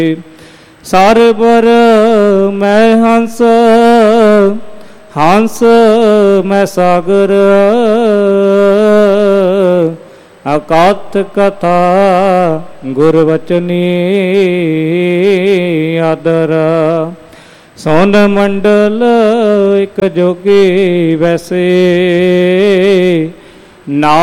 ਸਰਬਰ ਮੈਂ ਹੰਸ, ਹੰਸ ਮੈਂ ਸਾਗਰ, ਅਕਾਤ ਕਥਾ ਗੁਰ ਵਚਨੀ ਆਦਰ। ਸੋਨ ਮੰਡਲ ਇੱਕ ਜੋਗੀ ਵੈਸੇ, ਨਾ